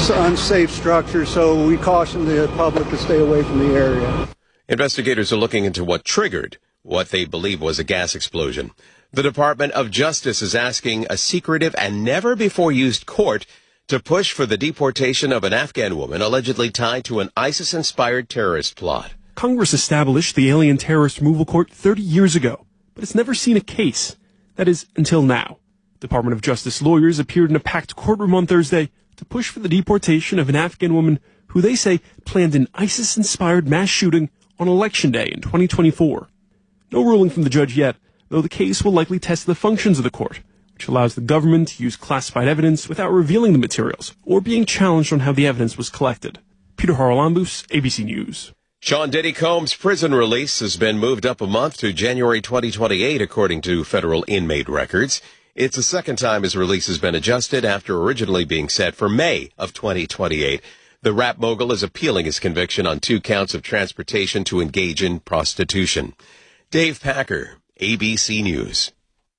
unsafe structure, so we caution the public to stay away from the area. Investigators are looking into what triggered what they believe was a gas explosion. The Department of Justice is asking a secretive and never-before-used court to push for the deportation of an Afghan woman allegedly tied to an ISIS-inspired terrorist plot. Congress established the Alien Terrorist Removal Court 30 years ago, but it's never seen a case. That is, until now. Department of Justice lawyers appeared in a packed courtroom on Thursday to push for the deportation of an Afghan woman who they say planned an ISIS-inspired mass shooting on Election Day in 2024. No ruling from the judge yet, though the case will likely test the functions of the court, which allows the government to use classified evidence without revealing the materials or being challenged on how the evidence was collected. Peter Haralambous, ABC News. Sean Diddy Combs' prison release has been moved up a month to January 2028, according to federal inmate records. It's the second time his release has been adjusted after originally being set for May of 2028. The rap mogul is appealing his conviction on 2 counts of transportation to engage in prostitution. Dave Packer, ABC News.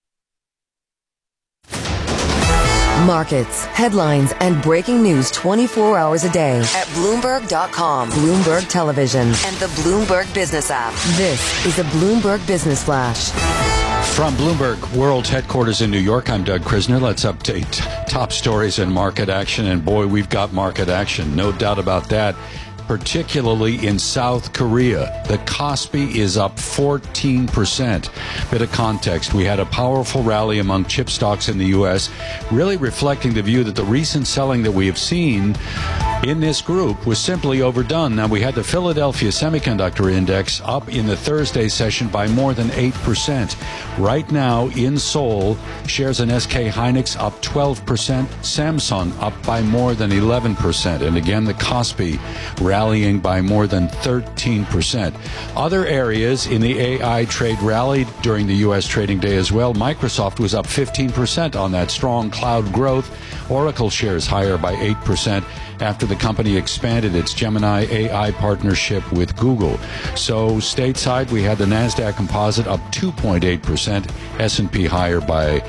Markets, headlines, and breaking news 24 hours a day at Bloomberg.com, Bloomberg Television, and the Bloomberg Business app. This is a Bloomberg Business Flash. From Bloomberg World Headquarters in New York, I'm Doug Krisner. Let's update top stories and market action. And boy, we've got market action. No doubt about that. Particularly in South Korea. The Kospi is up 14%. Bit of context. We had a powerful rally among chip stocks in the U.S., really reflecting the view that the recent selling that we have seen in this group was simply overdone. Now, we had the Philadelphia Semiconductor Index up in the Thursday session by more than 8%. Right now, in Seoul, shares in SK Hynix up 12%, Samsung up by more than 11%. And again, the Kospi rallying by more than 13%. Other areas in the AI trade rallied during the U.S. trading day as well. Microsoft was up 15% on that strong cloud growth. Oracle shares higher by 8% after the company expanded its Gemini AI partnership with Google. So stateside, we had the NASDAQ Composite up 2.8%, S&P higher by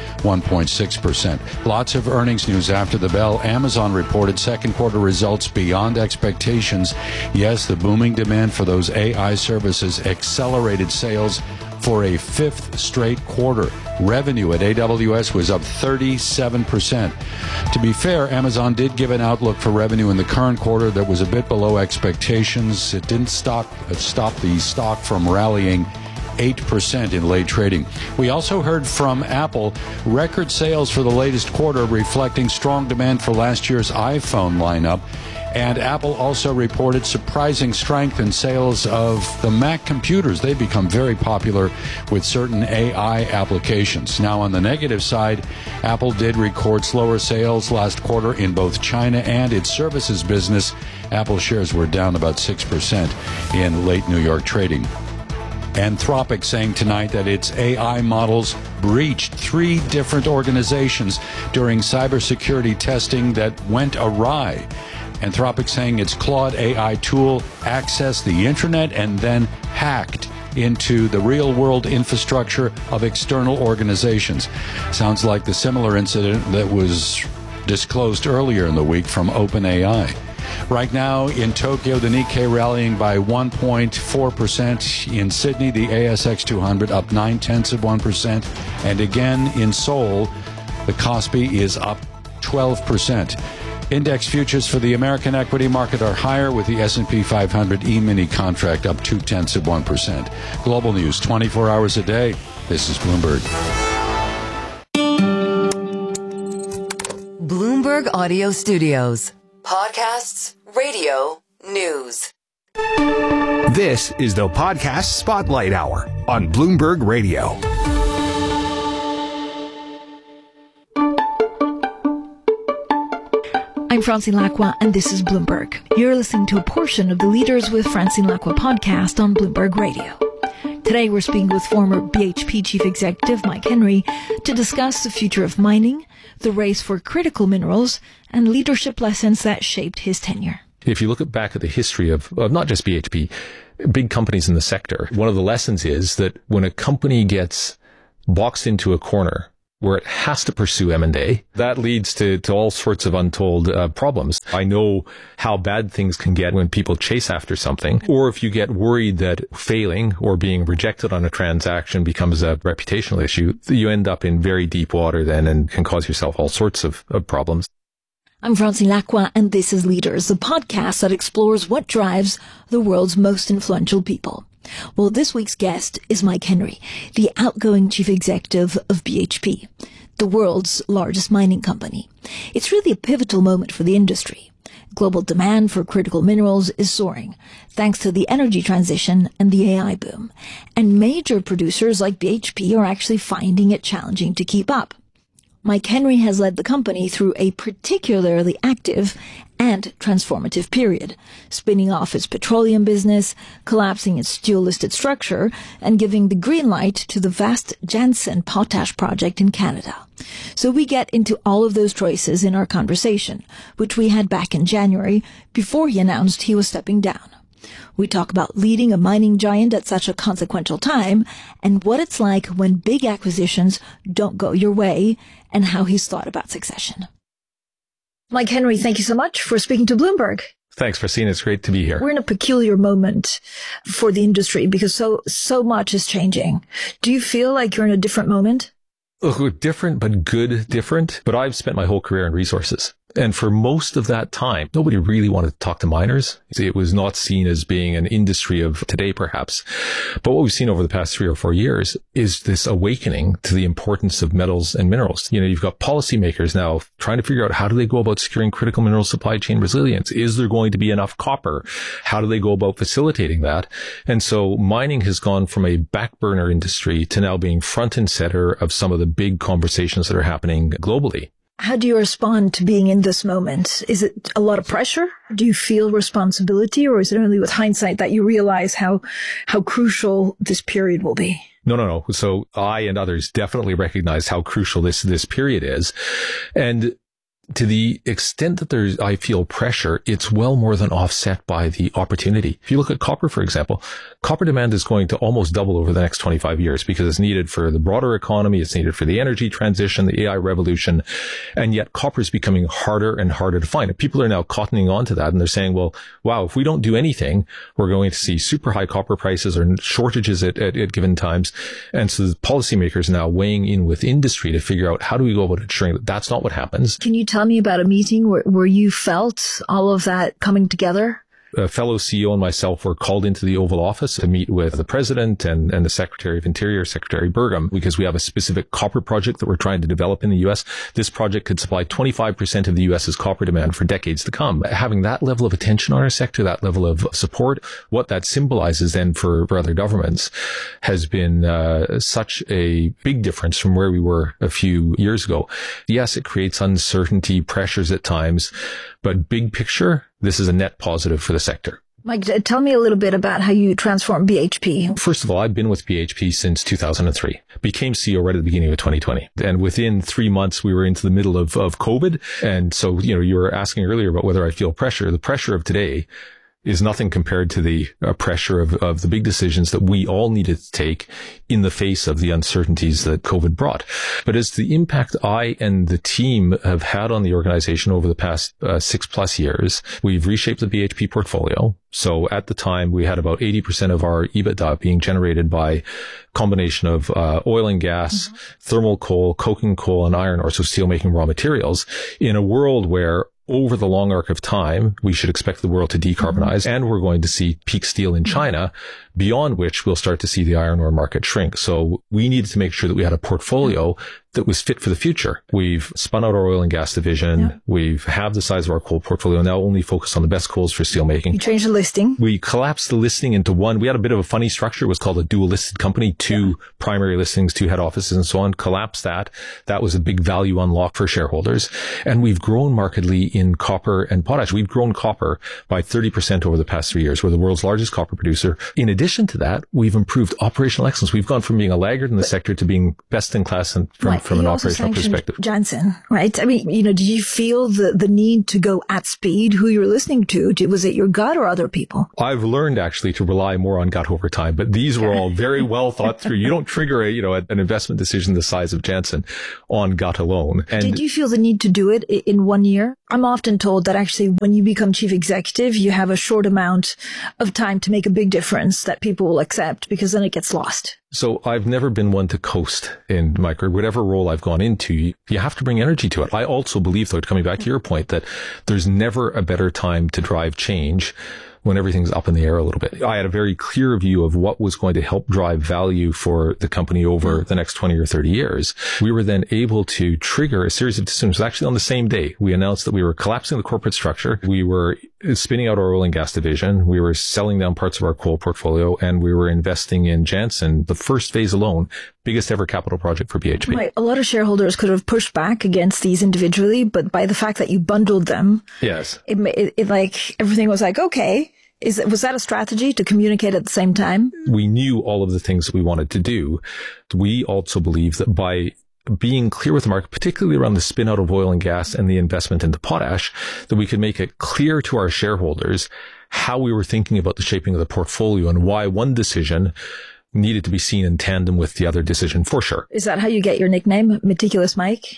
1.6%. Lots of earnings news after the bell. Amazon reported second quarter results beyond expectations. Yes, the booming demand for those AI services accelerated sales for a 5th straight quarter. Revenue at AWS was up 37%. To be fair, Amazon did give an outlook for revenue in the current quarter that was a bit below expectations. It didn't stop the stock from rallying 8% in late trading. We also heard from Apple record sales for the latest quarter, reflecting strong demand for last year's iPhone lineup. And Apple also reported surprising strength in sales of the Mac computers. They've become very popular with certain AI applications. Now, on the negative side, Apple did record slower sales last quarter in both China and its services business. Apple shares were down about 6% in late New York trading. Anthropic saying tonight that its AI models breached 3 different organizations during cybersecurity testing that went awry. Anthropic saying its Claude AI tool accessed the internet and then hacked into the real-world infrastructure of external organizations. Sounds like the similar incident that was disclosed earlier in the week from OpenAI. Right now in Tokyo, the Nikkei rallying by 1.4%. In Sydney, the ASX 200 up 0.9%. And again in Seoul, the Kospi is up 12%. Index futures for the American equity market are higher, with the S&P 500 E-mini contract up 0.2%. Global news 24 hours a day. This is Bloomberg. Bloomberg Audio Studios. Podcasts, radio, news. This is the Podcast Spotlight Hour on Bloomberg Radio. I'm Francine Lacqua, and this is Bloomberg. You're listening to a portion of the Leaders with Francine Lacqua podcast on Bloomberg Radio. Today, we're speaking with former BHP Chief Executive Mike Henry to discuss the future of mining, the race for critical minerals, and leadership lessons that shaped his tenure. If you look back at the history of not just BHP, big companies in the sector, one of the lessons is that when a company gets boxed into a corner where it has to pursue M&A. That leads to all sorts of untold problems. I know how bad things can get when people chase after something, or if you get worried that failing or being rejected on a transaction becomes a reputational issue, you end up in very deep water then and can cause yourself all sorts of problems. I'm Francine Lacqua, and this is Leaders, the podcast that explores what drives the world's most influential people. Well, this week's guest is Mike Henry, the outgoing chief executive of BHP, the world's largest mining company. It's really a pivotal moment for the industry. Global demand for critical minerals is soaring, thanks to the energy transition and the AI boom. And major producers like BHP are actually finding it challenging to keep up. Mike Henry has led the company through a particularly active and transformative period, spinning off its petroleum business, collapsing its dual-listed structure, and giving the green light to the vast Jansen potash project in Canada. So we get into all of those choices in our conversation, which we had back in January before he announced he was stepping down. We talk about leading a mining giant at such a consequential time and what it's like when big acquisitions don't go your way and how he's thought about succession. Mike Henry, thank you so much for speaking to Bloomberg. Thanks, Francine. It's great to be here. We're in a peculiar moment for the industry because so much is changing. Do you feel like you're in a different moment? Different, but good different. But I've spent my whole career in resources. And for most of that time, nobody really wanted to talk to miners. It was not seen as being an industry of today, perhaps. But what we've seen over the past 3 or 4 years is this awakening to the importance of metals and minerals. You know, you've got policymakers now trying to figure out how do they go about securing critical mineral supply chain resilience? Is there going to be enough copper? How do they go about facilitating that? And so mining has gone from a back burner industry to now being front and center of some of the big conversations that are happening globally. How do you respond to being in this moment? Is it a lot of pressure? Do you feel responsibility, or is it only with hindsight that you realize how crucial this period will be? No. So I and others definitely recognize how crucial this period is. And to the extent that I feel pressure, it's well more than offset by the opportunity. If you look at copper, for example, copper demand is going to almost double over the next 25 years because it's needed for the broader economy. It's needed for the energy transition, the AI revolution. And yet copper is becoming harder and harder to find. And people are now cottoning on to that. And they're saying, well, wow, if we don't do anything, we're going to see super high copper prices or shortages at given times. And so the policymakers are now weighing in with industry to figure out how do we go about ensuring that that's not what happens. Can you tell me about a meeting where you felt all of that coming together? A fellow CEO and myself were called into the Oval Office to meet with the President and the Secretary of Interior, Secretary Burgum, because we have a specific copper project that we're trying to develop in the U.S. This project could supply 25% of the U.S.'s copper demand for decades to come. Having that level of attention on our sector, that level of support, what that symbolizes then for other governments has been such a big difference from where we were a few years ago. Yes, it creates uncertainty, pressures at times, but big picture, this is a net positive for the sector. Mike, tell me a little bit about how you transformed BHP. First of all, I've been with BHP since 2003. Became CEO right at the beginning of 2020. And within 3 months, we were into the middle of COVID. And so, you were asking earlier about whether I feel pressure. The pressure of today is nothing compared to the pressure of the big decisions that we all needed to take in the face of the uncertainties that COVID brought. But as the impact I and the team have had on the organization over the past 6+ years, we've reshaped the BHP portfolio. So at the time, we had about 80% of our EBITDA being generated by combination of oil and gas, thermal coal, coking coal, and iron ore, so steelmaking raw materials, in a world where over the long arc of time, we should expect the world to decarbonize, and we're going to see peak steel in China, beyond which we'll start to see the iron ore market shrink. So we needed to make sure that we had a portfolio that was fit for the future. We've spun out our oil and gas division. Yeah. We've halved the size of our coal portfolio, now only focus on the best coals for steelmaking. You changed the listing. We collapsed the listing into one. We had a bit of a funny structure. It was called a dual listed company, 2 primary listings, 2 head offices and so on. Collapsed that. That was a big value unlock for shareholders. And we've grown markedly in copper and potash. We've grown copper by 30% over the past 3 years. We're the world's largest copper producer. In addition to that, we've improved operational excellence. We've gone from being a laggard in the sector to being best in class from from an operational perspective. Jansen, right? I mean, did you feel the need to go at speed? Who you were listening to? Was it your gut or other people? I've learned actually to rely more on gut over time, but these were all very well thought through. You don't trigger an investment decision the size of Jansen on gut alone. And did you feel the need to do it in 1 year? I'm often told that actually when you become chief executive, you have a short amount of time to make a big difference that people will accept, because then it gets lost. So I've never been one to coast in my career. Whatever role I've gone into, you have to bring energy to it. I also believe, though, coming back to your point, that there's never a better time to drive change when everything's up in the air a little bit. I had a very clear view of what was going to help drive value for the company over the next 20 or 30 years. We were then able to trigger a series of decisions. Actually, on the same day, we announced that we were collapsing the corporate structure. We were spinning out our oil and gas division. We were selling down parts of our coal portfolio, and we were investing in Jansen, the first phase alone, biggest ever capital project for BHP. Right. A lot of shareholders could have pushed back against these individually, but by the fact that you bundled them, yes, it like everything was like, okay. Was that a strategy to communicate at the same time? We knew all of the things that we wanted to do. We also believe that by being clear with the market, particularly around the spin out of oil and gas and the investment into potash, that we could make it clear to our shareholders how we were thinking about the shaping of the portfolio and why one decision needed to be seen in tandem with the other decision, for sure. Is that how you get your nickname, Meticulous Mike?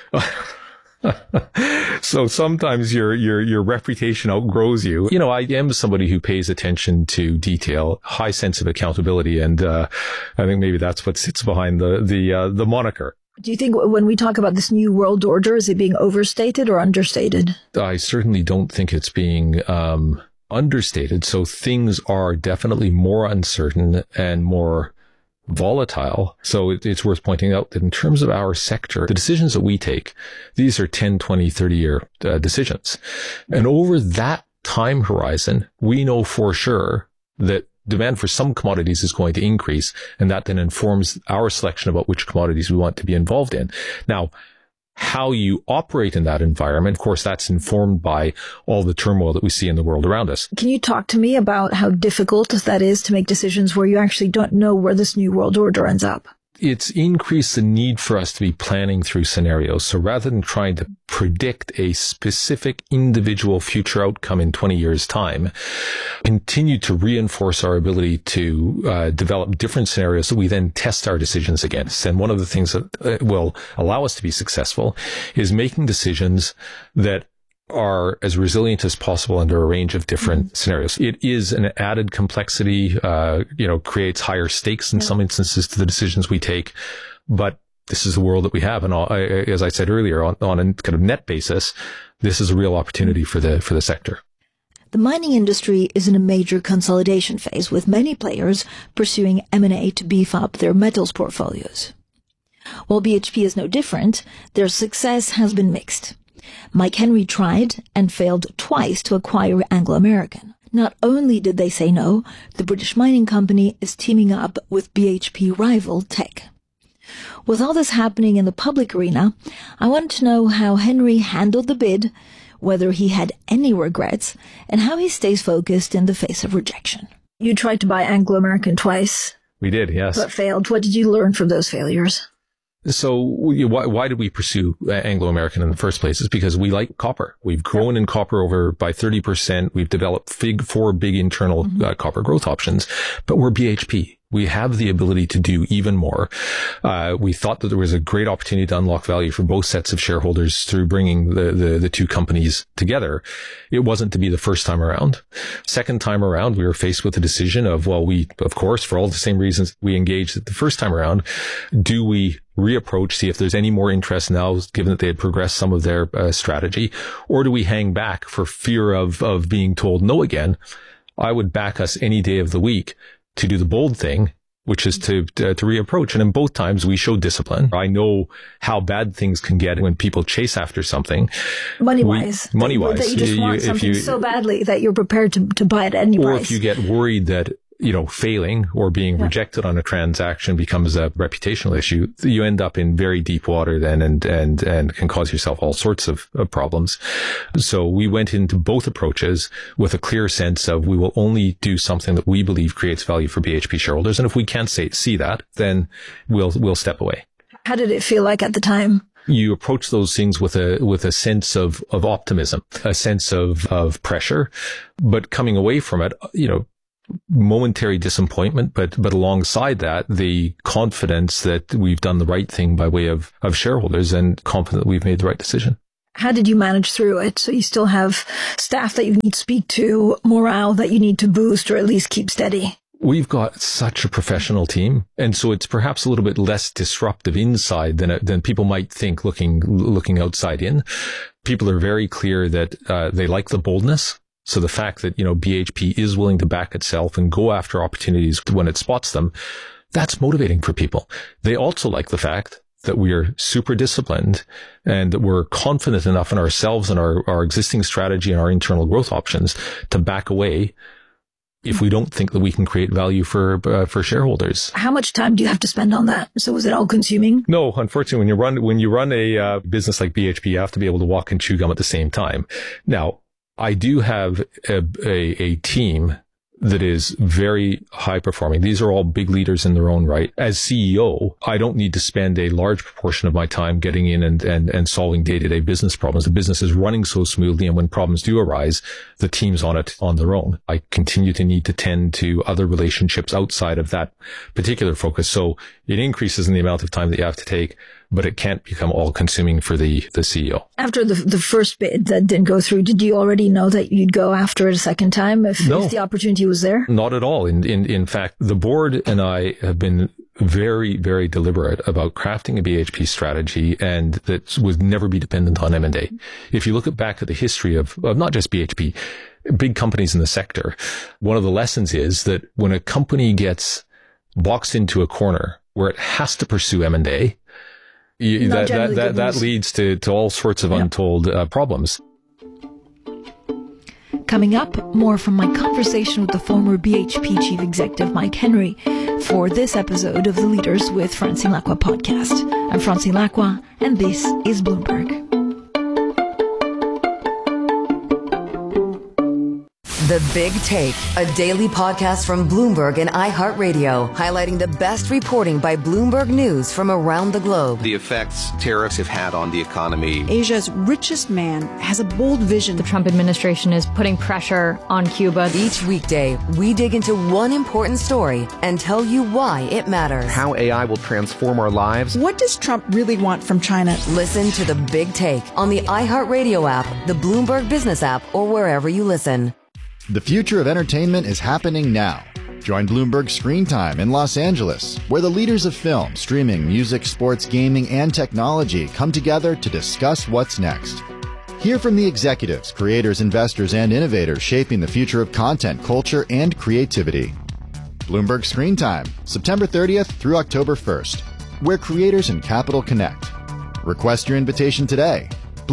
So sometimes your reputation outgrows you. I am somebody who pays attention to detail, high sense of accountability, and I think maybe that's what sits behind the moniker. Do you think when we talk about this new world order, is it being overstated or understated? I certainly don't think it's being understated. So things are definitely more uncertain and more volatile. So it's worth pointing out that in terms of our sector, the decisions that we take, these are 10, 20, 30-year decisions. And over that time horizon, we know for sure that demand for some commodities is going to increase, and that then informs our selection about which commodities we want to be involved in. Now, how you operate in that environment, of course, that's informed by all the turmoil that we see in the world around us. Can you talk to me about how difficult that is to make decisions where you actually don't know where this new world order ends up? It's increased the need for us to be planning through scenarios. So rather than trying to predict a specific individual future outcome in 20 years' time, continue to reinforce our ability to develop different scenarios that we then test our decisions against. And one of the things that will allow us to be successful is making decisions that are as resilient as possible under a range of different scenarios. It is an added complexity, creates higher stakes in some instances to the decisions we take, but this is the world that we have. And as I said earlier, on a kind of net basis, this is a real opportunity for the sector. The mining industry is in a major consolidation phase, with many players pursuing M&A to beef up their metals portfolios. While BHP is no different, their success has been mixed. Mike Henry tried and failed twice to acquire Anglo American. Not only did they say no, the British mining company is teaming up with BHP rival Teck. With all this happening in the public arena, I wanted to know how Henry handled the bid, whether he had any regrets, and how he stays focused in the face of rejection. You tried to buy Anglo American twice. We did, yes. But failed. What did you learn from those failures? So why did we pursue Anglo American in the first place? Is because we like copper. We've grown in copper by 30%. We've developed four big internal copper growth options, but we're BHP. We have the ability to do even more. We thought that there was a great opportunity to unlock value for both sets of shareholders through bringing the two companies together. It wasn't to be the first time around. Second time around, we were faced with the decision of, of course, for all the same reasons we engaged the first time around, do we reapproach, see if there's any more interest now, given that they had progressed some of their strategy, or do we hang back for fear of being told no again? I would back us any day of the week to do the bold thing, which is to reapproach. And in both times, we showed discipline. I know how bad things can get when people chase after something. Money-wise. Money-wise. That you just want something so badly that you're prepared to buy it at any price. Or if you get worried that, failing or being rejected on a transaction becomes a reputational issue, you end up in very deep water then and can cause yourself all sorts of problems. So we went into both approaches with a clear sense of we will only do something that we believe creates value for BHP shareholders. And if we can't see that, then we'll step away. How did it feel like at the time? You approach those things with a sense of optimism, a sense of pressure, but coming away from it, momentary disappointment, but alongside that, the confidence that we've done the right thing by way of shareholders and confident that we've made the right decision. How did you manage through it? So you still have staff that you need to speak to, morale that you need to boost or at least keep steady. We've got such a professional team, and so it's perhaps a little bit less disruptive inside than people might think looking outside in. People are very clear that they like the boldness. So the fact that, BHP is willing to back itself and go after opportunities when it spots them, that's motivating for people. They also like the fact that we are super disciplined and that we're confident enough in ourselves and our existing strategy and our internal growth options to back away if we don't think that we can create value for shareholders. How much time do you have to spend on that? So was it all consuming? No, unfortunately, when you run a business like BHP, you have to be able to walk and chew gum at the same time. Now, I do have a team that is very high performing. These are all big leaders in their own right. As CEO, I don't need to spend a large proportion of my time getting in and solving day-to-day business problems. The business is running so smoothly, and when problems do arise, the team's on it on their own. I continue to need to tend to other relationships outside of that particular focus. So it increases in the amount of time that you have to take, but it can't become all-consuming for the CEO. After the first bid that didn't go through, did you already know that you'd go after it a second time if the opportunity was there? Not at all. In fact, the board and I have been very, very deliberate about crafting a BHP strategy, and that would never be dependent on M&A. If you look back at the history of not just BHP, big companies in the sector, one of the lessons is that when a company gets boxed into a corner where it has to pursue M&A, that leads to all sorts of untold problems. Coming up, more from my conversation with the former BHP Chief Executive Mike Henry for this episode of the Leaders with Francine Lacqua podcast. I'm Francine Lacqua, and this is Bloomberg. The Big Take, a daily podcast from Bloomberg and iHeartRadio, highlighting the best reporting by Bloomberg News from around the globe. The effects tariffs have had on the economy. Asia's richest man has a bold vision. The Trump administration is putting pressure on Cuba. Each weekday, we dig into one important story and tell you why it matters. How AI will transform our lives. What does Trump really want from China? Listen to The Big Take on the iHeartRadio app, the Bloomberg Business app, or wherever you listen. The future of entertainment is happening now. Join Bloomberg Screen Time in Los Angeles, where the leaders of film, streaming, music, sports, gaming, and technology come together to discuss what's next. Hear from the executives, creators, investors, and innovators shaping the future of content, culture, and creativity. Bloomberg Screen Time, September 30th through October 1st, where creators and capital connect. Request your invitation today.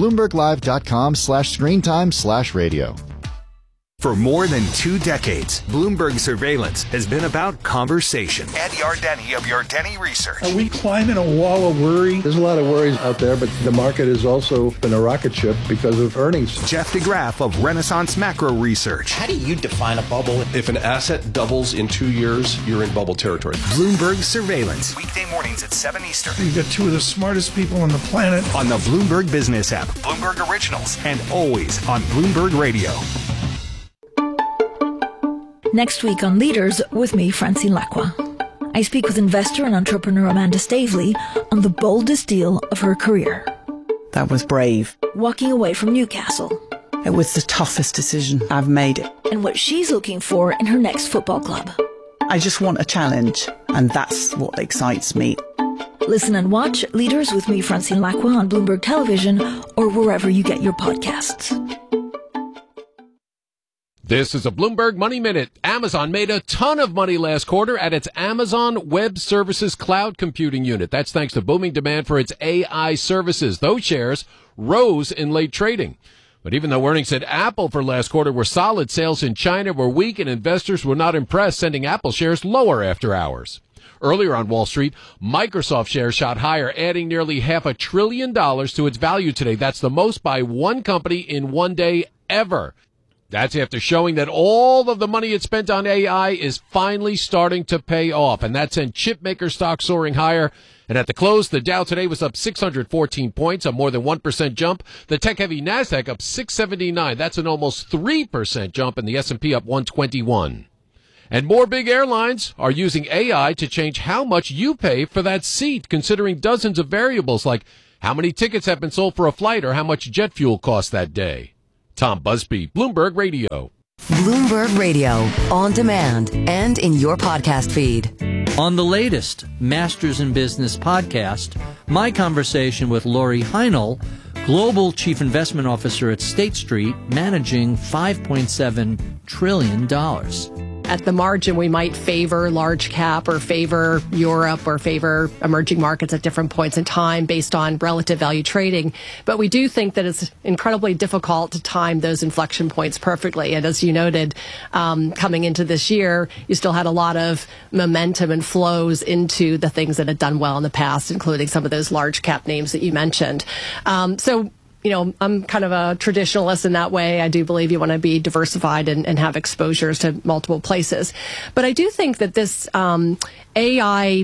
BloombergLive.com/screentime/radio. For more than 2 decades, Bloomberg Surveillance has been about conversation. Ed Yardeni of Yardeni Research. Are we climbing a wall of worry? There's a lot of worries out there, but the market has also been a rocket ship because of earnings. Jeff DeGraff of Renaissance Macro Research. How do you define a bubble? If an asset doubles in 2 years, you're in bubble territory. Bloomberg Surveillance. Weekday mornings at 7 Eastern. You've got two of the smartest people on the planet. On the Bloomberg Business app, Bloomberg Originals, and always on Bloomberg Radio. Next week on Leaders with me, Francine Lacqua. I speak with investor and entrepreneur Amanda Stavely on the boldest deal of her career. That was brave. Walking away from Newcastle. It was the toughest decision. I've made it. And what she's looking for in her next football club. I just want a challenge, and that's what excites me. Listen and watch Leaders with me, Francine Lacqua, on Bloomberg Television or wherever you get your podcasts. This is a Bloomberg Money Minute. Amazon made a ton of money last quarter at its Amazon Web Services cloud computing unit. That's thanks to booming demand for its AI services. Those shares rose in late trading. But even though earnings at Apple for last quarter were solid, sales in China were weak and investors were not impressed, sending Apple shares lower after hours. Earlier on Wall Street, Microsoft shares shot higher, adding nearly $500 billion to its value today. That's the most by one company in one day ever. That's after showing that all of the money it spent on AI is finally starting to pay off. And that sent chipmaker stock soaring higher. And at the close, the Dow today was up 614 points, a more than 1% jump. The tech-heavy NASDAQ up 679. That's an almost 3% jump, and the S&P up 121. And more big airlines are using AI to change how much you pay for that seat, considering dozens of variables like how many tickets have been sold for a flight or how much jet fuel cost that day. Tom Busby, Bloomberg Radio. Bloomberg Radio, on demand and in your podcast feed. On the latest Masters in Business podcast, my conversation with Lori Heinel, Global Chief Investment Officer at State Street, managing $5.7 trillion. At the margin, we might favor large cap or favor Europe or favor emerging markets at different points in time based on relative value trading. But we do think that it's incredibly difficult to time those inflection points perfectly. And as you noted, coming into this year, you still had a lot of momentum and flows into the things that had done well in the past, including some of those large cap names that you mentioned. So you know, I'm kind of a traditionalist in that way. I do believe you want to be diversified and have exposures to multiple places. But I do think that this AI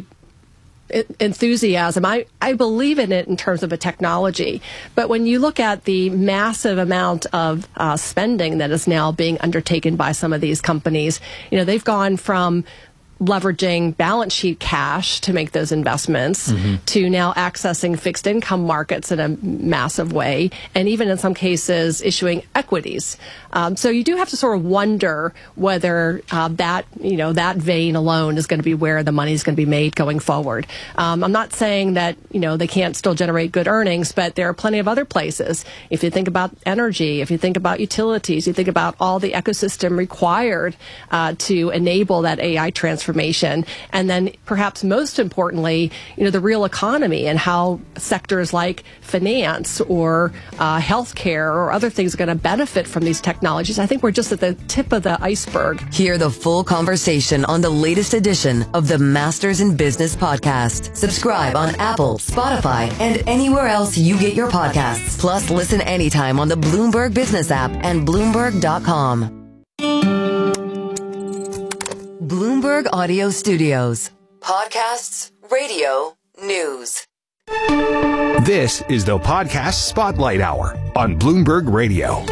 enthusiasm, I believe in it in terms of a technology. But when you look at the massive amount of spending that is now being undertaken by some of these companies, you know, they've gone from leveraging balance sheet cash to make those investments to now accessing fixed income markets in a massive way, and even in some cases issuing equities. So you do have to sort of wonder whether that vein alone is going to be where the money is going to be made going forward. I'm not saying that, you know, they can't still generate good earnings, but there are plenty of other places. If you think about energy, if you think about utilities, you think about all the ecosystem required to enable that AI transformation. And then perhaps most importantly, you know, the real economy and how sectors like finance or healthcare or other things are going to benefit from these technologies. I think we're just at the tip of the iceberg. Hear the full conversation on the latest edition of the Masters in Business podcast. Subscribe on Apple, Spotify, and anywhere else you get your podcasts. Plus, listen anytime on the Bloomberg Business app and Bloomberg.com. Bloomberg Audio Studios. Podcasts, radio, news. This is the Podcast Spotlight Hour on Bloomberg Radio.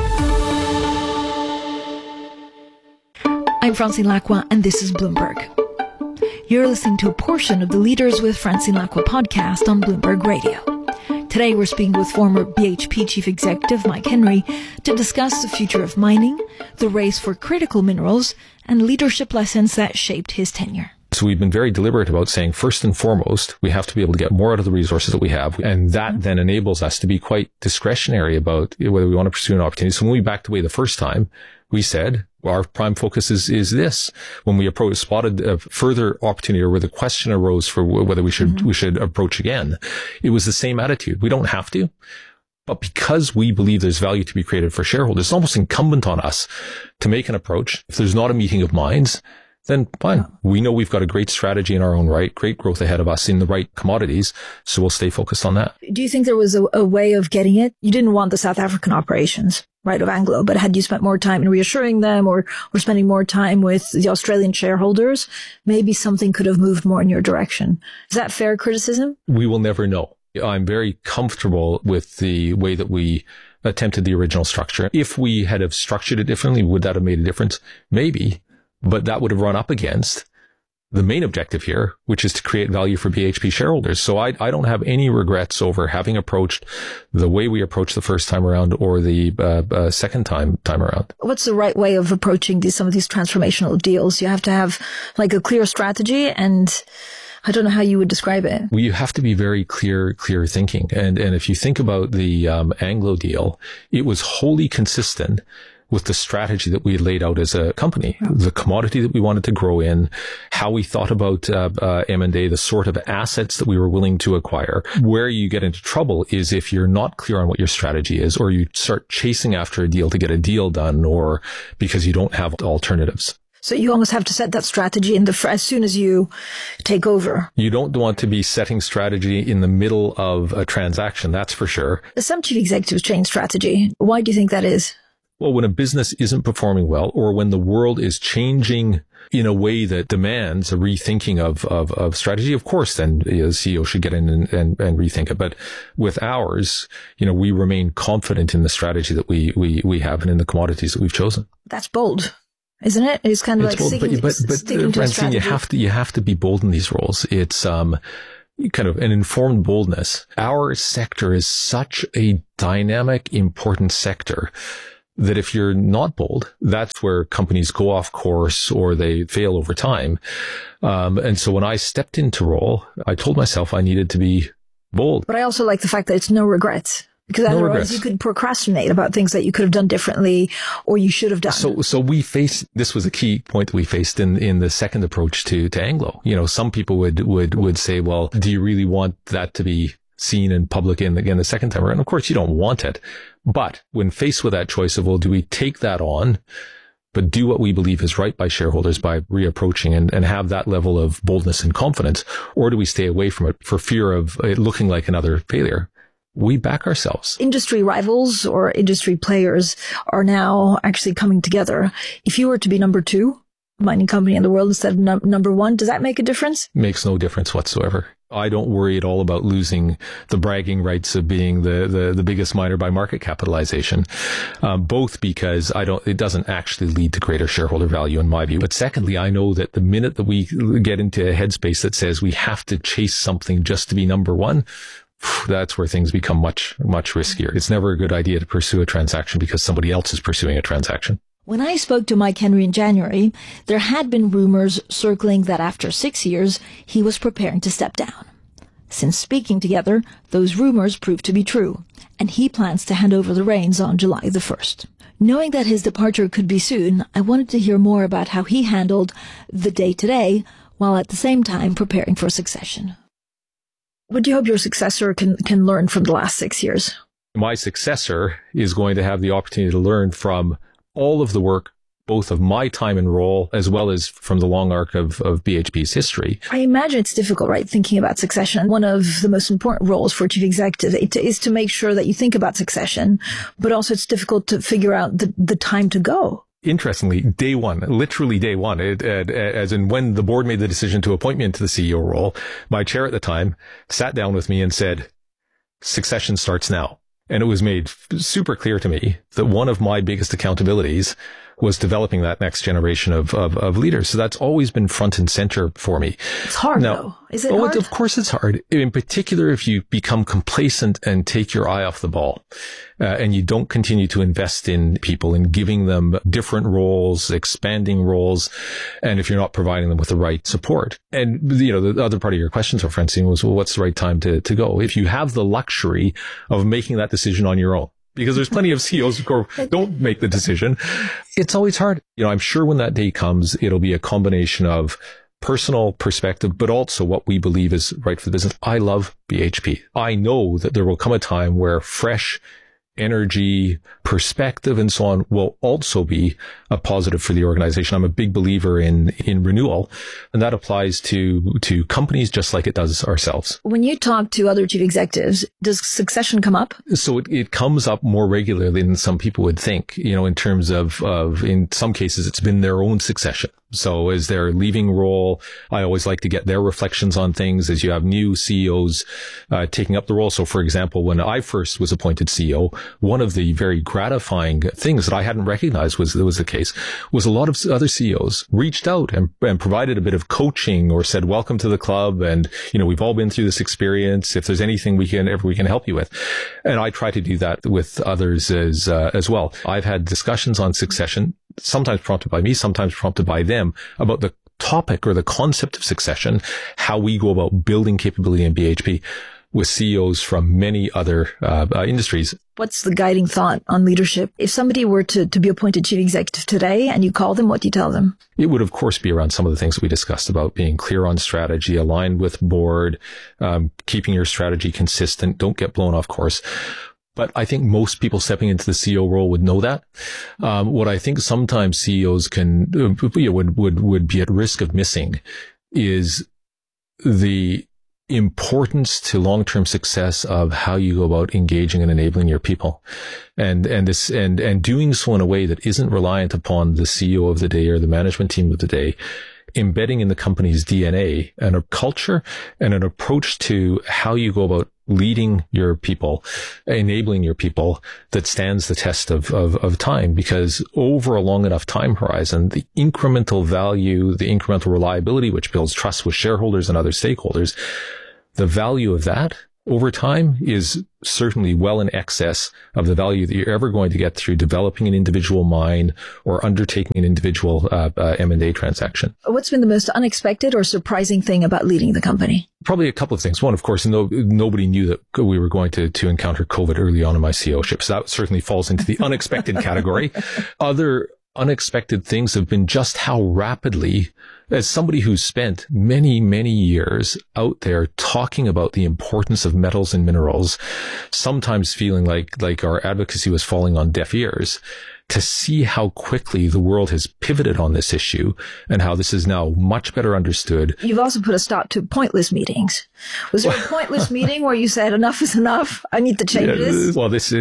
I'm Francine Lacqua, and this is Bloomberg. You're listening to a portion of the Leaders with Francine Lacqua podcast on Bloomberg Radio. Today, we're speaking with former BHP Chief Executive Mike Henry to discuss the future of mining, the race for critical minerals, and leadership lessons that shaped his tenure. So we've been very deliberate about saying, first and foremost, we have to be able to get more out of the resources that we have. And that then enables us to be quite discretionary about whether we want to pursue an opportunity. So when we backed away the first time, we said, our prime focus is this. When we spotted a further opportunity, or where the question arose for whether we should approach again, it was the same attitude. We don't have to. But because we believe there's value to be created for shareholders, it's almost incumbent on us to make an approach. If there's not a meeting of minds, then fine. We know we've got a great strategy in our own right, great growth ahead of us in the right commodities, so we'll stay focused on that. Do you think there was a way of getting it? You didn't want the South African operations, right, of Anglo, but had you spent more time in reassuring them or spending more time with the Australian shareholders, maybe something could have moved more in your direction. Is that fair criticism? We will never know. I'm very comfortable with the way that we attempted the original structure. If we had have structured it differently, would that have made a difference? Maybe. But that would have run up against the main objective here, which is to create value for BHP shareholders. So I don't have any regrets over having approached the way we approached the first time around or the second time around. What's the right way of approaching some of these transformational deals? You have to have like a clear strategy, and I don't know how you would describe it. Well, you have to be very clear thinking. And if you think about the Anglo deal, it was wholly consistent with the strategy that we had laid out as a company, the commodity that we wanted to grow in, how we thought about M&A, the sort of assets that we were willing to acquire. Where you get into trouble is if you're not clear on what your strategy is, or you start chasing after a deal to get a deal done, or because you don't have alternatives. So you almost have to set that strategy as soon as you take over. You don't want to be setting strategy in the middle of a transaction, that's for sure. Some chief executives change strategy. Why do you think that is? Well, when a business isn't performing well, or when the world is changing in a way that demands a rethinking of strategy, of course, then the CEO should get in and rethink it. But with ours, we remain confident in the strategy that we have and in the commodities that we've chosen. That's bold, isn't it? It's kind of like sticking to a strategy. You have to be bold in these roles. It's kind of an informed boldness. Our sector is such a dynamic, important sector that if you're not bold, that's where companies go off course or they fail over time. And so when I stepped into role, I told myself I needed to be bold. But I also like the fact that it's no regrets. Because otherwise you could procrastinate about things that you could have done differently or you should have done. So we faced, this was a key point that we faced in the second approach to Anglo. Some people would say, well, do you really want that to be seen in public again the second time around? Of course you don't want it. But when faced with that choice of, well, do we take that on, but do what we believe is right by shareholders by reapproaching and have that level of boldness and confidence, or do we stay away from it for fear of it looking like another failure? We back ourselves. Industry rivals or industry players are now actually coming together. If you were to be number 2 mining company in the world instead of number 1, does that make a difference? Makes no difference whatsoever. I don't worry at all about losing the bragging rights of being the biggest miner by market capitalization, both because it doesn't actually lead to greater shareholder value in my view. But secondly, I know that the minute that we get into a headspace that says we have to chase something just to be number 1, that's where things become much, much riskier. It's never a good idea to pursue a transaction because somebody else is pursuing a transaction. When I spoke to Mike Henry in January, there had been rumors circling that after 6 years, he was preparing to step down. Since speaking together, those rumors proved to be true, and he plans to hand over the reins on July the 1st. Knowing that his departure could be soon, I wanted to hear more about how he handled the day-to-day while at the same time preparing for succession. What do you hope your successor can learn from the last 6 years? My successor is going to have the opportunity to learn from all of the work, both of my time and role, as well as from the long arc of BHP's history. I imagine it's difficult, right, thinking about succession. One of the most important roles for a chief executive is to make sure that you think about succession, but also it's difficult to figure out the time to go. Interestingly, day one, literally day one, as in when the board made the decision to appoint me into the CEO role, my chair at the time sat down with me and said, succession starts now. And it was made super clear to me that one of my biggest accountabilities was developing that next generation of leaders. So that's always been front and center for me. It's hard, though. Is it hard? Of course it's hard. In particular, if you become complacent and take your eye off the ball, and you don't continue to invest in people and giving them different roles, expanding roles, and if you're not providing them with the right support. And, the other part of your question, so Francine, was, well, what's the right time to go? If you have the luxury of making that decision on your own, because there's plenty of CEOs who don't make the decision. It's always hard. I'm sure when that day comes, it'll be a combination of personal perspective, but also what we believe is right for the business. I love BHP. I know that there will come a time where fresh energy, perspective, and so on will also be a positive for the organization. I'm a big believer in renewal, and that applies to companies just like it does ourselves. When you talk to other chief executives, does succession come up? So it comes up more regularly than some people would think, in terms of in some cases, it's been their own succession. So as they're leaving role, I always like to get their reflections on things as you have new CEOs taking up the role. So for example, when I first was appointed CEO, one of the very gratifying things that I hadn't recognized was the case was a lot of other CEOs reached out and provided a bit of coaching or said, welcome to the club. And, we've all been through this experience. If there's anything we can help you with. And I try to do that with others as well. I've had discussions on succession, sometimes prompted by me, sometimes prompted by them, about the topic or the concept of succession, how we go about building capability in BHP with CEOs from many other industries. What's the guiding thought on leadership? If somebody were to be appointed chief executive today and you call them, what do you tell them? It would, of course, be around some of the things that we discussed about being clear on strategy, aligned with board, keeping your strategy consistent, don't get blown off course. But I think most people stepping into the CEO role would know that. What I think sometimes CEOs would be at risk of missing is the importance to long-term success of how you go about engaging and enabling your people, and doing so in a way that isn't reliant upon the CEO of the day or the management team of the day, embedding in the company's DNA and a culture and an approach to how you go about leading your people, enabling your people that stands the test of time. Because over a long enough time horizon, the incremental value, the incremental reliability, which builds trust with shareholders and other stakeholders, the value of that over time is certainly well in excess of the value that you're ever going to get through developing an individual mind or undertaking an individual M&A transaction. What's been the most unexpected or surprising thing about leading the company? Probably a couple of things. One, of course, nobody knew that we were going to encounter COVID early on in my CEOship. So that certainly falls into the unexpected category. Other unexpected things have been just how rapidly, as somebody who's spent many, many years out there talking about the importance of metals and minerals, sometimes feeling like our advocacy was falling on deaf ears, to see how quickly the world has pivoted on this issue and how this is now much better understood. You've also put a stop to pointless meetings. Was there a pointless meeting where you said, enough is enough, I need to change this? Well, this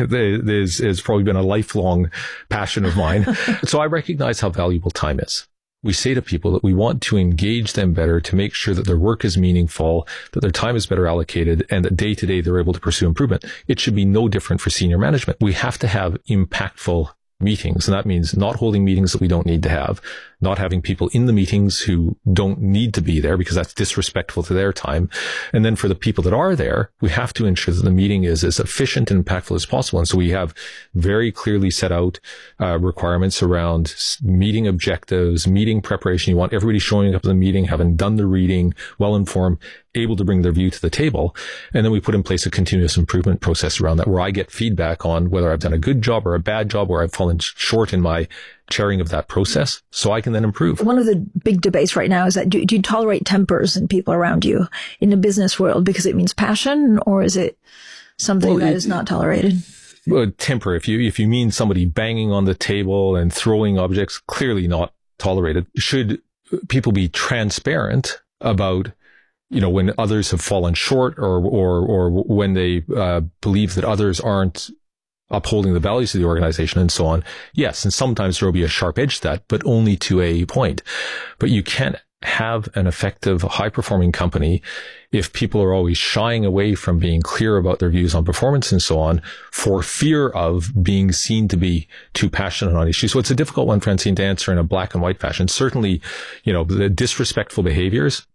has probably been a lifelong passion of mine. So I recognize how valuable time is. We say to people that we want to engage them better to make sure that their work is meaningful, that their time is better allocated, and that day to day they're able to pursue improvement. It should be no different for senior management. We have to have impactful meetings, and that means not holding meetings that we don't need to have, not having people in the meetings who don't need to be there because that's disrespectful to their time. And then for the people that are there, we have to ensure that the meeting is as efficient and impactful as possible. And so we have very clearly set out requirements around meeting objectives, meeting preparation. You want everybody showing up at the meeting, having done the reading, well-informed, able to bring their view to the table. And then we put in place a continuous improvement process around that, where I get feedback on whether I've done a good job or a bad job, where I've fallen short in my chairing of that process, so I can then improve. One of the big debates right now is that do you tolerate tempers in people around you in the business world because it means passion, or is it something that is not tolerated? Well, temper, if you mean somebody banging on the table and throwing objects, clearly not tolerated. Should people be transparent about, when others have fallen short or when they believe that others aren't upholding the values of the organization and so on? Yes, and sometimes there will be a sharp edge to that, but only to a point. But you can't have an effective, high-performing company if people are always shying away from being clear about their views on performance and so on for fear of being seen to be too passionate on issues. So it's a difficult one, Francine, to answer in a black and white fashion. Certainly, the disrespectful behaviors,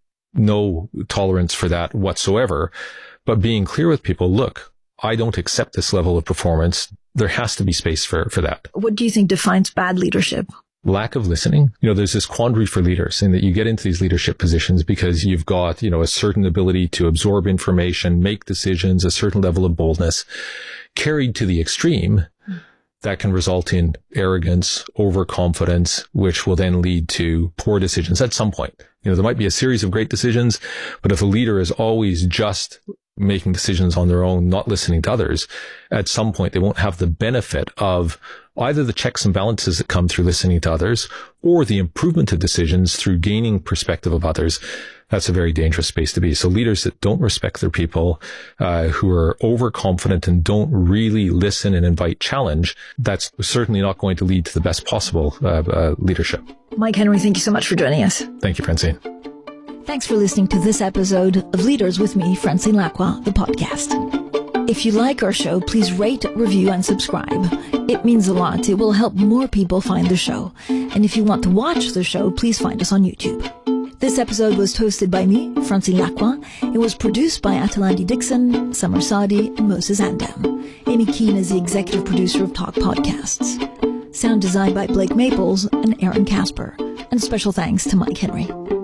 no tolerance for that whatsoever. But being clear with people, look, I don't accept this level of performance. There has to be space for that. What do you think defines bad leadership? Lack of listening. There's this quandary for leaders in that you get into these leadership positions because you've got, a certain ability to absorb information, make decisions, a certain level of boldness. Carried to the extreme, that can result in arrogance, overconfidence, which will then lead to poor decisions at some point. There might be a series of great decisions, but if a leader is always just making decisions on their own, not listening to others, at some point they won't have the benefit of either the checks and balances that come through listening to others or the improvement of decisions through gaining perspective of others. That's a very dangerous space to be. So leaders that don't respect their people, who are overconfident and don't really listen and invite challenge, that's certainly not going to lead to the best possible leadership. Mike Henry, thank you so much for joining us. Thank you, Francine. Thanks for listening to this episode of Leaders with me, Francine Lacqua, the podcast. If you like our show, please rate, review, and subscribe. It means a lot. It will help more people find the show. And if you want to watch the show, please find us on YouTube. This episode was hosted by me, Francine Lacqua. It was produced by Atalandi Dixon, Summer Sadi, and Moses Andam. Amy Keane is the executive producer of Talk Podcasts. Sound designed by Blake Maples and Aaron Casper. And special thanks to Mike Henry.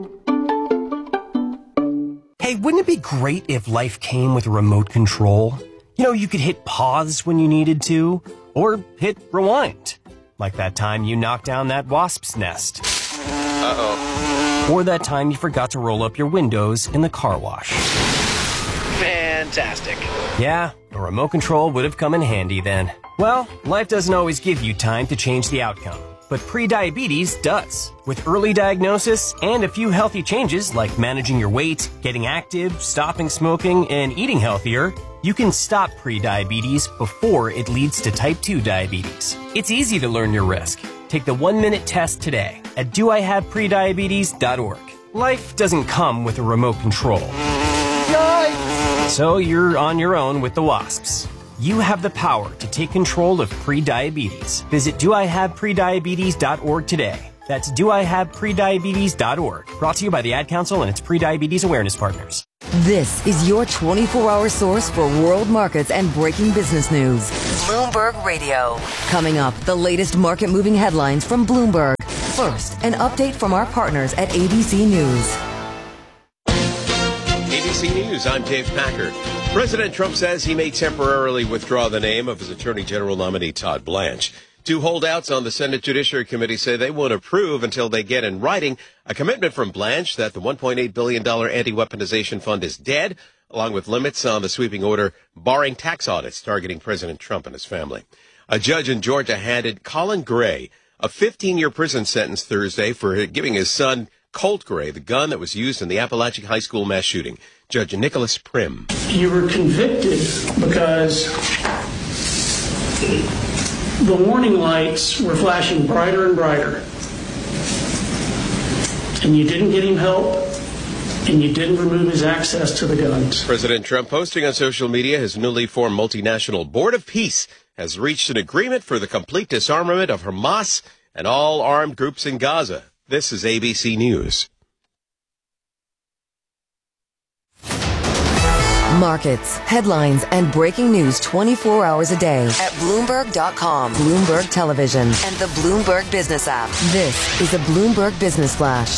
Hey, wouldn't it be great if life came with a remote control? You could hit pause when you needed to, or hit rewind. Like that time you knocked down that wasp's nest. Uh-oh. Or that time you forgot to roll up your windows in the car wash. Fantastic. Yeah, a remote control would have come in handy then. Well, life doesn't always give you time to change the outcome. but prediabetes does. With early diagnosis and a few healthy changes like managing your weight, getting active, stopping smoking, and eating healthier, you can stop prediabetes before it leads to type 2 diabetes. It's easy to learn your risk. Take the 1-minute test today at doihaveprediabetes.org. Life doesn't come with a remote control. Yikes! So you're on your own with the wasps. You have the power to take control of prediabetes. Visit doihaveprediabetes.org today. That's doihaveprediabetes.org. Brought to you by the Ad Council and its Prediabetes Awareness Partners. This is your 24-hour source for world markets and breaking business news. Bloomberg Radio. Coming up, the latest market-moving headlines from Bloomberg. First, an update from our partners at ABC News. ABC News, I'm Dave Packard. President Trump says he may temporarily withdraw the name of his Attorney General nominee, Todd Blanche. Two holdouts on the Senate Judiciary Committee say they won't approve until they get in writing a commitment from Blanche that the $1.8 billion anti-weaponization fund is dead, along with limits on the sweeping order barring tax audits targeting President Trump and his family. A judge in Georgia handed Colin Gray a 15-year prison sentence Thursday for giving his son Colt Gray the gun that was used in the Appalachian High School mass shooting. Judge Nicholas Prim. You were convicted because the warning lights were flashing brighter and brighter, and you didn't get him help, and you didn't remove his access to the guns. President Trump posting on social media his newly formed multinational Board of Peace has reached an agreement for the complete disarmament of Hamas and all armed groups in Gaza. This is ABC News. Markets, headlines, and breaking news 24 hours a day at Bloomberg.com, Bloomberg Television, and the Bloomberg Business app. This is a Bloomberg Business Flash.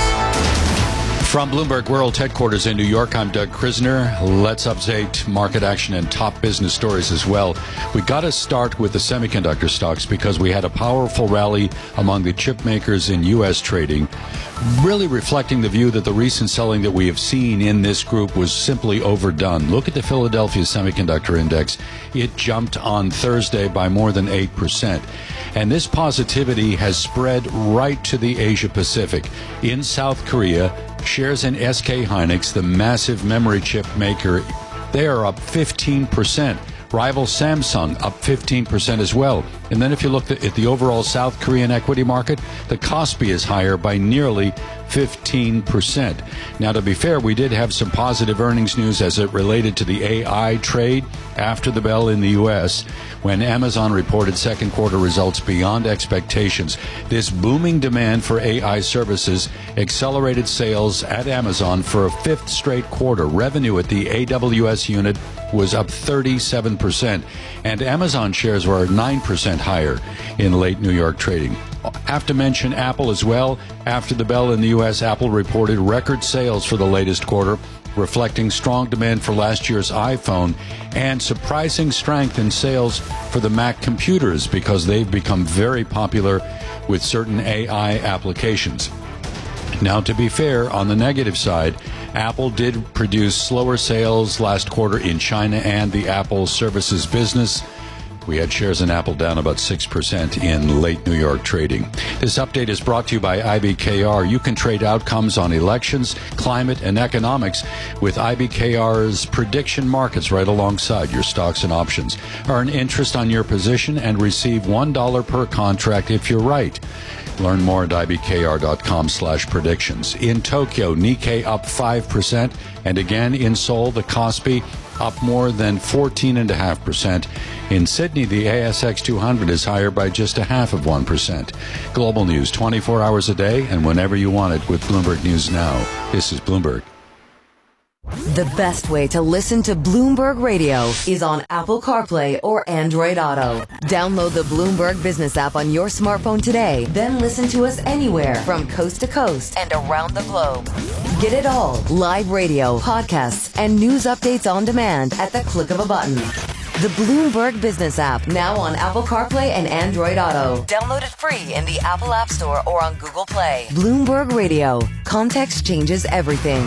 From Bloomberg World Headquarters in New York, I'm Doug Krisner. Let's update market action and top business stories as well. We got to start with the semiconductor stocks because we had a powerful rally among the chip makers in U.S. trading, really reflecting the view that the recent selling that we have seen in this group was simply overdone. Look at the Philadelphia Semiconductor Index. It jumped on Thursday by more than 8%. And this positivity has spread right to the Asia Pacific. In South Korea, shares in SK Hynix, the massive memory chip maker, they are up 15%. Rival Samsung up 15% as well. And then if you look at the overall South Korean equity market, the Kospi is higher by nearly 15%. Now, to be fair, we did have some positive earnings news as it related to the AI trade after the bell in the U.S. when Amazon reported second quarter results beyond expectations. This booming demand for AI services accelerated sales at Amazon for a fifth straight quarter. Revenue at the AWS unit was up 37%, and Amazon shares were 9% higher in late New York trading. I have to mention Apple as well. After the bell in the U.S., Apple reported record sales for the latest quarter, reflecting strong demand for last year's iPhone and surprising strength in sales for the Mac computers because they've become very popular with certain AI applications. Now, to be fair, on the negative side, Apple did produce slower sales last quarter in China and the Apple services business. We had shares in Apple down about 6% in late New York trading. This update is brought to you by IBKR. You can trade outcomes on elections, climate, and economics with IBKR's prediction markets right alongside your stocks and options. Earn interest on your position and receive $1 per contract if you're right. Learn more at ibkr.com/predictions. In Tokyo, Nikkei up 5%, and again in Seoul, the Kospi up more than 14.5%. In Sydney, the ASX 200 is higher by just 0.5%. Global news 24 hours a day and whenever you want it with Bloomberg News Now. This is Bloomberg. The best way to listen to Bloomberg Radio is on Apple CarPlay or Android Auto. Download the Bloomberg Business app on your smartphone today, then listen to us anywhere from coast to coast and around the globe. Get it all, live radio, podcasts, and news updates on demand at the click of a button. The Bloomberg Business app, now on Apple CarPlay and Android Auto. Download it free in the Apple App Store or on Google Play. Bloomberg Radio. Context changes everything.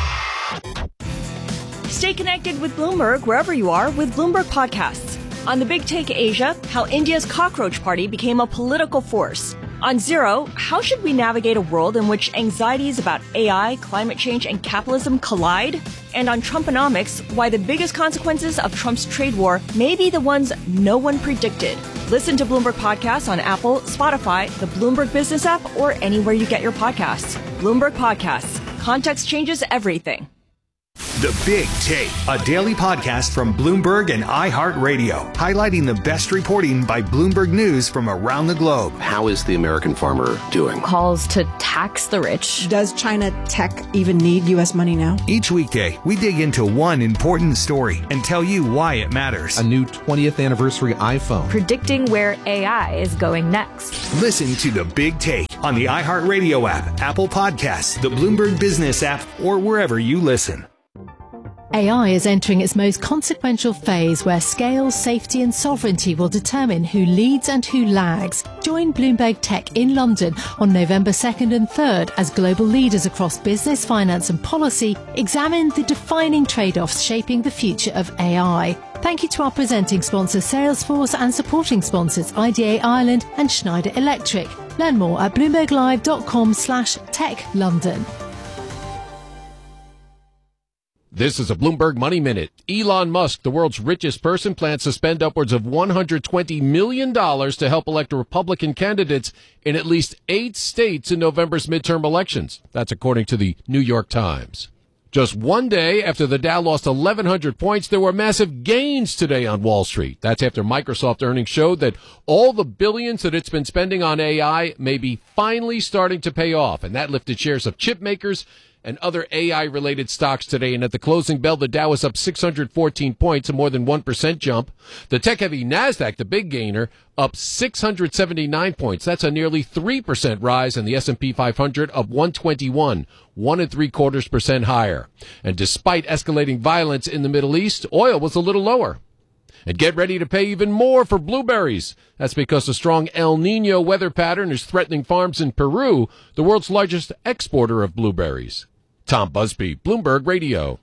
Stay connected with Bloomberg wherever you are with Bloomberg Podcasts. On the Big Take Asia, how India's cockroach party became a political force. On Zero, how should we navigate a world in which anxieties about AI, climate change, and capitalism collide? And on Trumponomics, why the biggest consequences of Trump's trade war may be the ones no one predicted. Listen to Bloomberg Podcasts on Apple, Spotify, the Bloomberg Business app, or anywhere you get your podcasts. Bloomberg Podcasts. Context changes everything. The Big Take, a daily podcast from Bloomberg and iHeartRadio, highlighting the best reporting by Bloomberg News from around the globe. How is the American farmer doing? Calls to tax the rich. Does China tech even need U.S. money now? Each weekday, we dig into one important story and tell you why it matters. A new 20th anniversary iPhone. Predicting where AI is going next. Listen to The Big Take on the iHeartRadio app, Apple Podcasts, the Bloomberg Business app, or wherever you listen. AI is entering its most consequential phase where scale, safety and sovereignty will determine who leads and who lags. Join Bloomberg Tech in London on November 2nd and 3rd as global leaders across business, finance and policy examine the defining trade-offs shaping the future of AI. Thank you to our presenting sponsor Salesforce and supporting sponsors IDA Ireland and Schneider Electric. Learn more at bloomberglive.com/techlondon. This is a Bloomberg Money Minute. Elon Musk, the world's richest person, plans to spend upwards of $120 million to help elect Republican candidates in at least 8 states in November's midterm elections. That's according to the New York Times. Just one day after the Dow lost 1,100 points, there were massive gains today on Wall Street. That's after Microsoft earnings showed that all the billions that it's been spending on AI may be finally starting to pay off, and that lifted shares of chip makers and other AI-related stocks today. And at the closing bell, the Dow was up 614 points, a more than 1% jump. The tech-heavy NASDAQ, the big gainer, up 679 points. That's a nearly 3% rise, and the S&P 500 up 121, 1.75% higher. And despite escalating violence in the Middle East, oil was a little lower. And get ready to pay even more for blueberries. That's because a strong El Nino weather pattern is threatening farms in Peru, the world's largest exporter of blueberries. Tom Busby, Bloomberg Radio.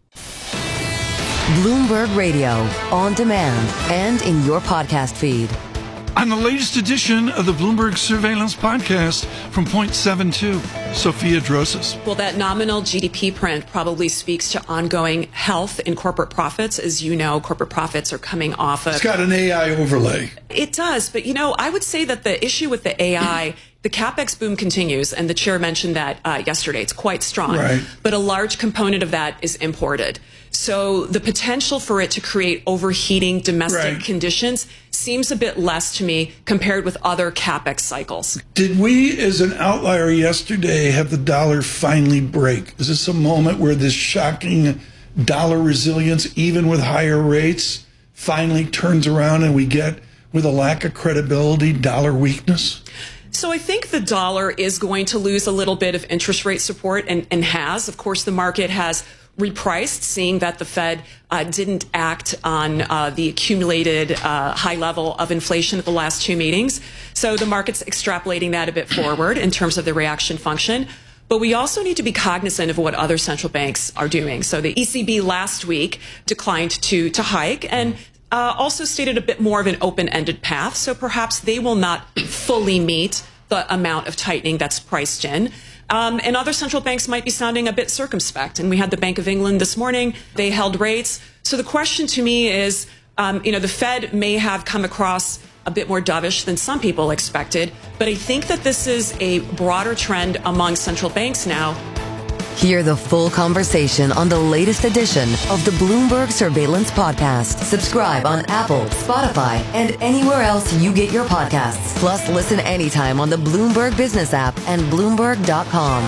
Bloomberg Radio, on demand and in your podcast feed. On the latest edition of the Bloomberg Surveillance Podcast from Point 72, Sophia Drosas. Well, that nominal GDP print probably speaks to ongoing health in corporate profits. As you know, corporate profits are coming off of... It's got an AI overlay. It does. But, I would say that the issue with the AI... The CapEx boom continues, and the chair mentioned that yesterday. It's quite strong. Right. But a large component of that is imported. So the potential for it to create overheating domestic conditions seems a bit less to me compared with other CapEx cycles. Did we, as an outlier yesterday, have the dollar finally break? Is this a moment where this shocking dollar resilience, even with higher rates, finally turns around and we get, with a lack of credibility, dollar weakness? So I think the dollar is going to lose a little bit of interest rate support and has. Of course, the market has repriced, seeing that the Fed didn't act on the accumulated high level of inflation at the last 2 meetings. So the market's extrapolating that a bit forward in terms of the reaction function. But we also need to be cognizant of what other central banks are doing. So the ECB last week declined to hike and also stated a bit more of an open-ended path. So perhaps they will not fully meet the amount of tightening that's priced in. And other central banks might be sounding a bit circumspect. And we had the Bank of England this morning. They held rates. So the question to me is, the Fed may have come across a bit more dovish than some people expected. But I think that this is a broader trend among central banks now. Hear the full conversation on the latest edition of the Bloomberg Surveillance Podcast. Subscribe on Apple, Spotify, and anywhere else you get your podcasts. Plus, listen anytime on the Bloomberg Business app and Bloomberg.com.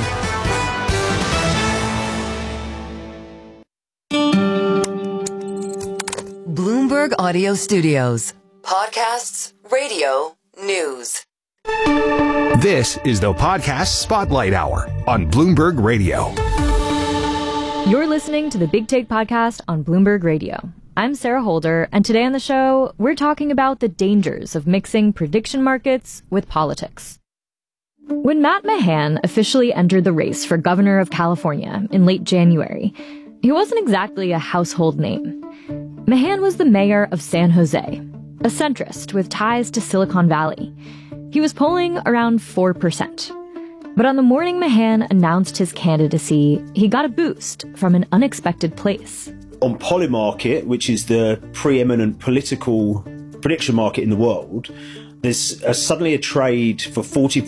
Bloomberg Audio Studios. Podcasts, radio, news. This is the Podcast Spotlight Hour on Bloomberg Radio. You're listening to the Big Take Podcast on Bloomberg Radio. I'm Sarah Holder, and today on the show, we're talking about the dangers of mixing prediction markets with politics. When Matt Mahan officially entered the race for governor of California in late January, he wasn't exactly a household name. Mahan was the mayor of San Jose, a centrist with ties to Silicon Valley. He was polling around 4%. But on the morning Mahan announced his candidacy, he got a boost from an unexpected place. On Polymarket, which is the preeminent political prediction market in the world, there's suddenly a trade for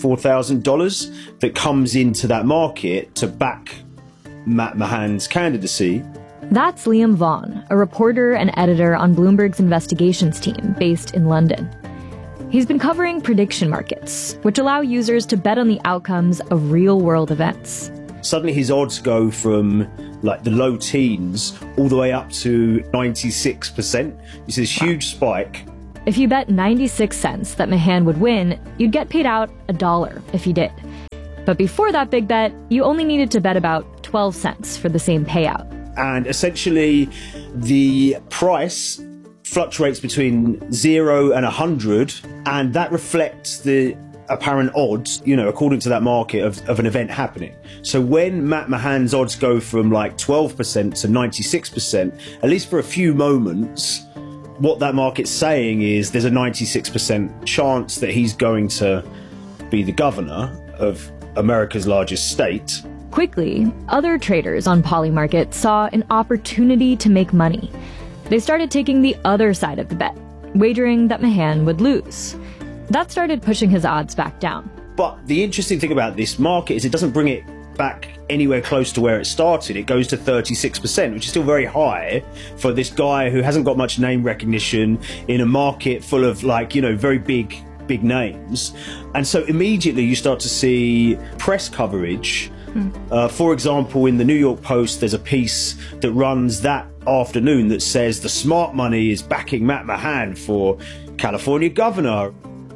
$44,000 that comes into that market to back Matt Mahan's candidacy. That's Liam Vaughan, a reporter and editor on Bloomberg's investigations team based in London. He's been covering prediction markets, which allow users to bet on the outcomes of real-world events. Suddenly his odds go from like the low teens all the way up to 96%. It's this huge spike. If you bet 96 cents that Mahan would win, you'd get paid out $1 if he did. But before that big bet, you only needed to bet about 12 cents for the same payout. And essentially, the price fluctuates between 0 and 100, and that reflects the apparent odds, according to that market of an event happening. So when Matt Mahan's odds go from like 12% to 96%, at least for a few moments, what that market's saying is there's a 96% chance that he's going to be the governor of America's largest state. Quickly, other traders on Polymarket saw an opportunity to make money. They started taking the other side of the bet, wagering that Mahan would lose. That started pushing his odds back down. But the interesting thing about this market is it doesn't bring it back anywhere close to where it started. It goes to 36%, which is still very high for this guy who hasn't got much name recognition in a market full of very big names. And so immediately you start to see press coverage. For example, in the New York Post, there's a piece that runs that afternoon that says the smart money is backing Matt Mahan for California governor.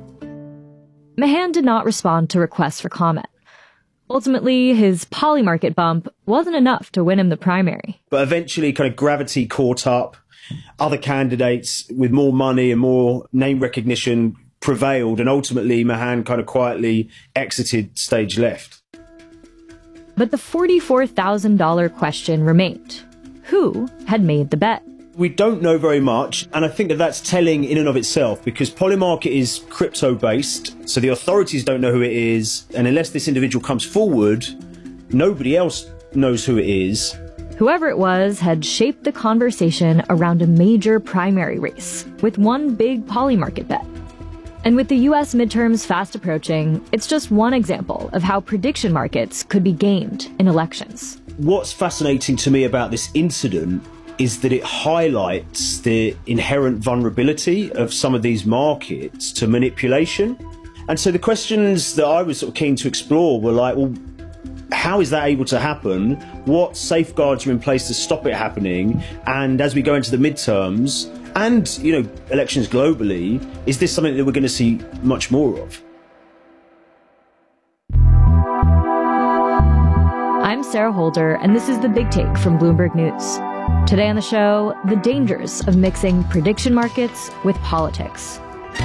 Mahan did not respond to requests for comment. Ultimately, his Polymarket bump wasn't enough to win him the primary. But eventually kind of gravity caught up. Other candidates with more money and more name recognition prevailed, and ultimately Mahan kind of quietly exited stage left. But the $44,000 question remained. Who had made the bet? We don't know very much, and I think that that's telling in and of itself, because Polymarket is crypto-based, so the authorities don't know who it is, and unless this individual comes forward, nobody else knows who it is. Whoever it was had shaped the conversation around a major primary race, with one big Polymarket bet. And with the U.S. midterms fast approaching, it's just one example of how prediction markets could be gamed in elections. What's fascinating to me about this incident is that it highlights the inherent vulnerability of some of these markets to manipulation. And so the questions that I was sort of keen to explore were like, well, how is that able to happen? What safeguards are in place to stop it happening? And as we go into the midterms and, elections globally, is this something that we're going to see much more of? I'm Sarah Holder, and this is The Big Take from Bloomberg News. Today on the show, the dangers of mixing prediction markets with politics.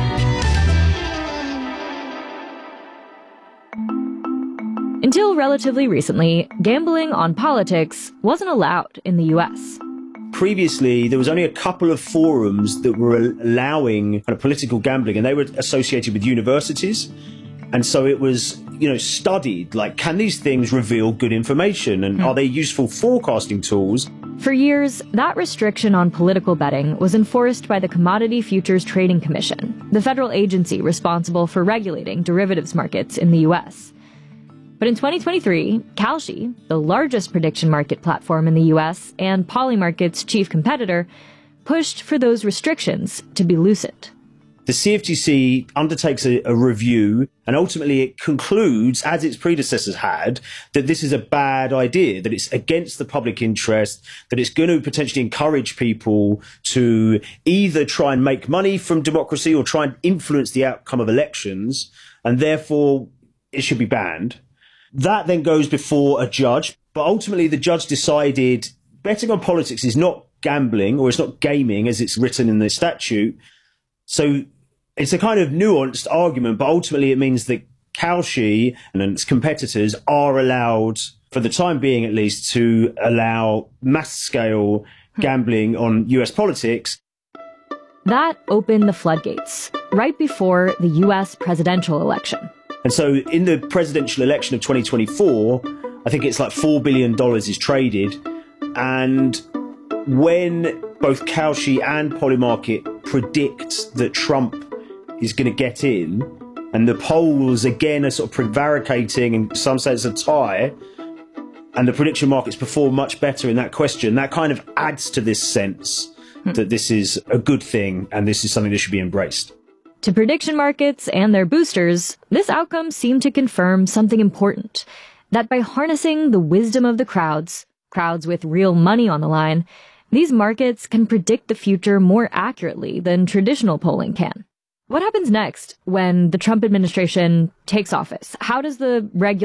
Until relatively recently, gambling on politics wasn't allowed in the U.S. Previously, there was only a couple of forums that were allowing kind of political gambling, and they were associated with universities. And so it was, studied, like, can these things reveal good information? And are they useful forecasting tools? For years, that restriction on political betting was enforced by the Commodity Futures Trading Commission, the federal agency responsible for regulating derivatives markets in the U.S. But in 2023, Kalshi, the largest prediction market platform in the U.S. and Polymarket's chief competitor, pushed for those restrictions to be loosened. The CFTC undertakes a review, and ultimately it concludes, as its predecessors had, that this is a bad idea, that it's against the public interest, that it's going to potentially encourage people to either try and make money from democracy or try and influence the outcome of elections, and therefore it should be banned. That then goes before a judge, but ultimately the judge decided betting on politics is not gambling, or it's not gaming as it's written in the statute. So it's a kind of nuanced argument, but ultimately it means that Kalshi and its competitors are allowed, for the time being at least, to allow mass-scale gambling on US politics. That opened the floodgates. right before the U.S. presidential election. And so in the presidential election of 2024, I think it's like $4 billion is traded. And when both Kalshi and Polymarket predict that Trump is going to get in, and the polls again are sort of prevaricating, in some sense a tie, and the prediction markets perform much better in that question, that kind of adds to this sense that this is a good thing and this is something that should be embraced. To prediction markets and their boosters, this outcome seemed to confirm something important, that by harnessing the wisdom of the crowds with real money on the line, these markets can predict the future more accurately than traditional polling can. What happens next when the Trump administration takes office? How does the regular